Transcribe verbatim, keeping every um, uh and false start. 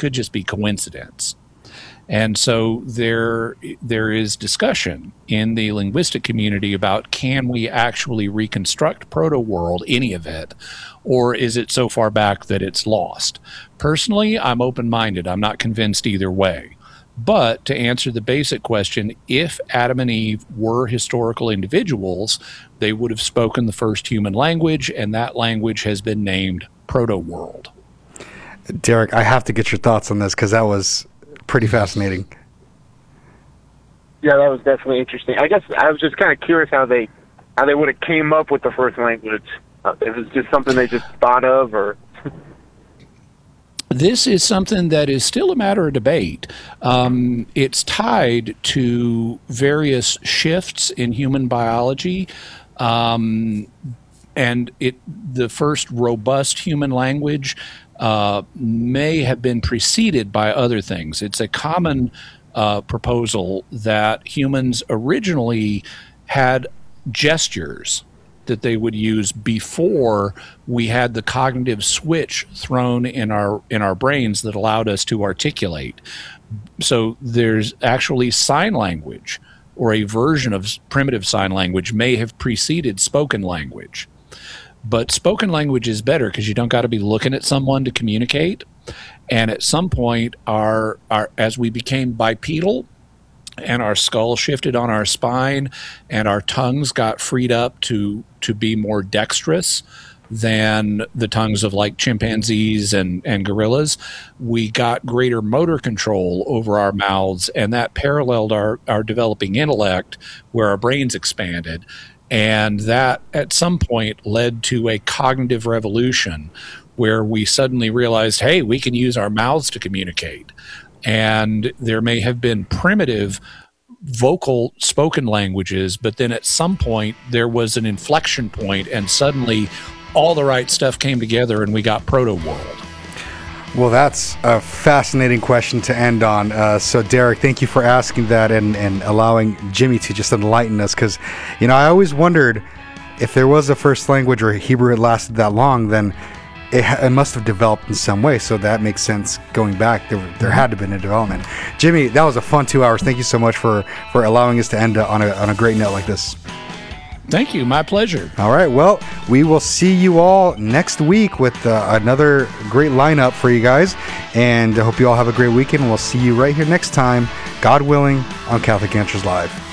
could just be coincidence. And so there there is discussion in the linguistic community about, can we actually reconstruct proto-world, any of it, or is it so far back that it's lost? Personally, I'm open-minded. I'm not convinced either way. But to answer the basic question, if Adam and Eve were historical individuals, they would have spoken the first human language, and that language has been named proto-world. Derek, I have to get your thoughts on this, because that was pretty fascinating. Yeah, that was definitely interesting. I guess I was just kind of curious how they how they would have came up with the first language. Uh, if it's just something they just thought of, or... This is something that is still a matter of debate. Um, it's tied to various shifts in human biology, um, and it the first robust human language uh, may have been preceded by other things. It's a common uh, proposal that humans originally had gestures that they would use before we had the cognitive switch thrown in our in our brains that allowed us to articulate. So there's actually sign language, or a version of primitive sign language may have preceded spoken language. But spoken language is better because you don't got to be looking at someone to communicate. And at some point, our, our as we became bipedal, and our skull shifted on our spine, and our tongues got freed up to to be more dexterous than the tongues of like chimpanzees and, and gorillas, we got greater motor control over our mouths, and that paralleled our, our developing intellect, where our brains expanded. And that at some point led to a cognitive revolution where we suddenly realized, hey, we can use our mouths to communicate. And there may have been primitive vocal spoken languages, but then at some point there was an inflection point, and suddenly all the right stuff came together and we got proto-world. Well, that's a fascinating question to end on. Uh, so, Derek, thank you for asking that and, and allowing Jimmy to just enlighten us, because, you know, I always wondered if there was a first language or Hebrew had lasted that long, then It, it must have developed in some way, so that makes sense. Going back, there there had to have been a development. Jimmy, that was a fun two hours. Thank you so much for, for allowing us to end on a on a great note like this. Thank you. My pleasure. All right. Well, we will see you all next week with uh, another great lineup for you guys, and I hope you all have a great weekend. We'll see you right here next time, God willing, on Catholic Answers Live.